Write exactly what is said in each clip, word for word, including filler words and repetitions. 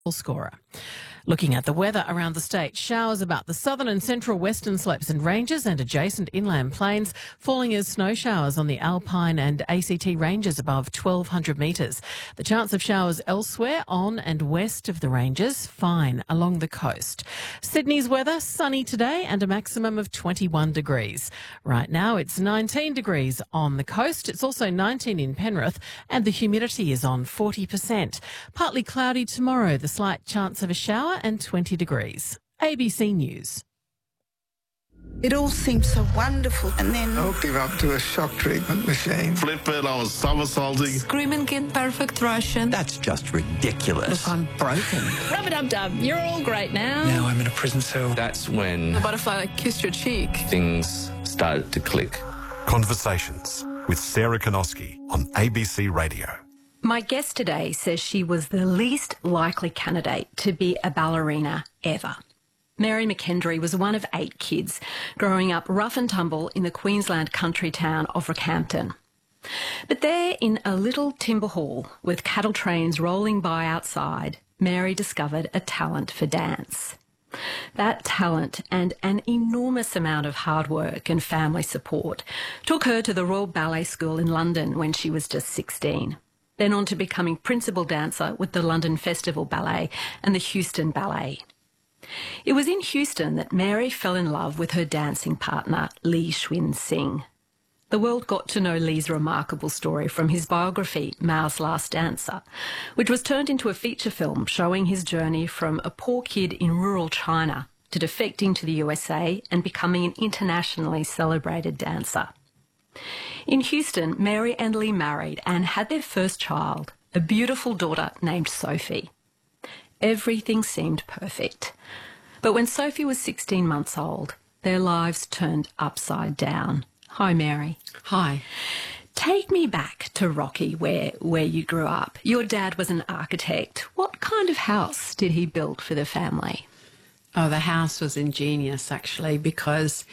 scorer. Looking at the weather around the state, showers about the southern and central western slopes and ranges and adjacent inland plains, falling as snow showers on the Alpine and A C T ranges above twelve hundred metres. The chance of showers elsewhere on and west of the ranges, fine along the coast. Sydney's weather, sunny today and a maximum of twenty-one degrees. Right now it's nineteen degrees on the coast. It's also nineteen in Penrith and the humidity is on forty percent. Partly cloudy tomorrow, the slight chance of a shower and twenty degrees. A B C News. It all seemed so wonderful, and then I hooked him up to a shock treatment machine. Flip it, I was somersaulting. Screaming in perfect Russian. That's just ridiculous. Look, I'm broken. Rub-a-dub-dub, you're all great now. Now I'm in a prison cell. That's when The butterfly like kissed your cheek. things started to click. Conversations with Sarah Konoski on A B C Radio. My guest today says she was the least likely candidate to be a ballerina ever. Mary McKendry was one of eight kids growing up rough and tumble in the Queensland country town of Rockhampton. But there in a little timber hall with cattle trains rolling by outside, Mary discovered a talent for dance. That talent and an enormous amount of hard work and family support took her to the Royal Ballet School in London when she was just sixteen. Then on to becoming principal dancer with the London Festival Ballet and the Houston Ballet. It was in Houston that Mary fell in love with her dancing partner, Lee Schwinn Singh. The world got to know Lee's remarkable story from his biography, Mao's Last Dancer, which was turned into a feature film showing his journey from a poor kid in rural China to defecting to the U S A and becoming an internationally celebrated dancer. In Houston, Mary and Lee married and had their first child, a beautiful daughter named Sophie. Everything seemed perfect. But when Sophie was sixteen months old, their lives turned upside down. Hi, Mary. Hi. Take me back to Rocky, where, where you grew up. Your dad was an architect. What kind of house did he build for the family? Oh, the house was ingenious, actually, because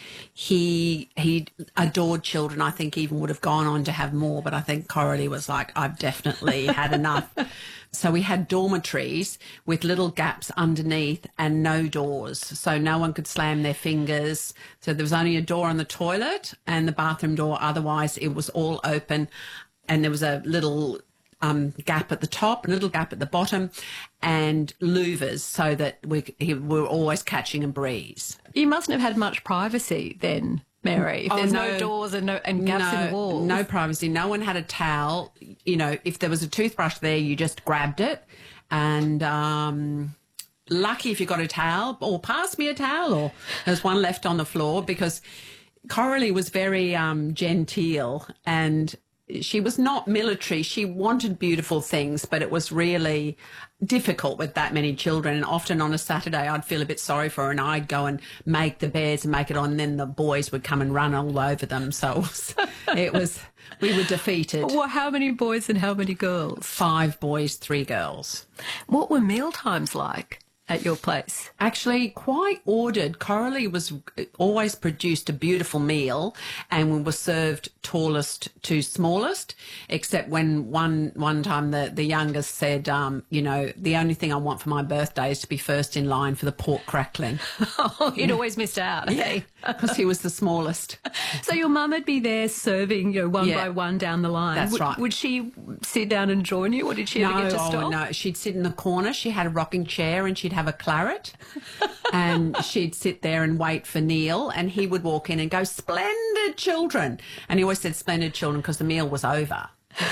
he he adored children. I think even would have gone on to have more, but I think Coralie was like, I've definitely had enough. So we had dormitories with little gaps underneath and no doors, so no one could slam their fingers. So there was only a door on the toilet and the bathroom door. Otherwise, it was all open, and there was a little Um, gap at the top, a little gap at the bottom, and louvers so that we, we were always catching a breeze. You mustn't have had much privacy then, Mary, if Oh, there's no. no doors and, no, and gaps no, in the walls. No privacy. No one had a towel. You know, if there was a toothbrush there, you just grabbed it. And um, lucky if you got a towel, or pass me a towel, or there's one left on the floor, because Coralie was very um, genteel, and she was not military. She wanted beautiful things, but it was really difficult with that many children. And often on a Saturday, I'd feel a bit sorry for her, and I'd go and make the beds and make it on, and then the boys would come and run all over them. So it was, it was we were defeated. Well, how many boys and how many girls? Five boys, three girls. What were meal times like at your place? Actually, quite ordered. Coralie was always produced a beautiful meal, and we were served tallest to smallest, except when one one time the, the youngest said, um, you know, the only thing I want for my birthday is to be first in line for the pork crackling. Oh, he'd always missed out. Yeah, because he was the smallest. So your mum would be there serving, you know, one Yeah. by one down the line. That's would, right. Would she sit down and join you, or did she no, ever get to oh, stop? no, she'd sit in the corner. She had a rocking chair, and she'd have a claret, and she'd sit there and wait for Neil, and he would walk in and go, "Splendid children," and he always said "splendid children" because the meal was over.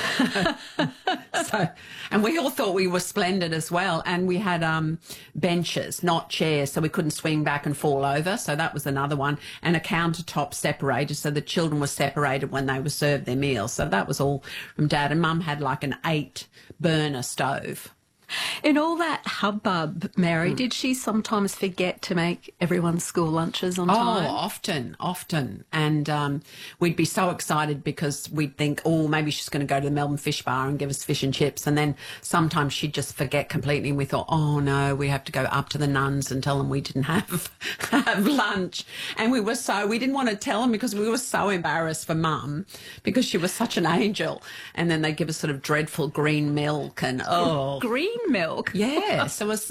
So, and we all thought we were splendid as well, and we had um, benches, not chairs, so we couldn't swing back and fall over. So that was another one, and a countertop separator, so the children were separated when they were served their meals. So that was all from Dad, and Mum had like an eight burner stove. In all that hubbub, Mary, mm. did she sometimes forget to make everyone's school lunches on time? Oh, often, often. And um, we'd be so excited because we'd think, oh, maybe she's going to go to the Melbourne Fish Bar and give us fish and chips. And then sometimes she'd just forget completely, and we thought, oh, no, we have to go up to the nuns and tell them we didn't have, have lunch. And we were so, we didn't want to tell them because we were so embarrassed for Mum because she was such an angel. And then they'd give us sort of dreadful green milk and, oh. Green milk? Yes, it was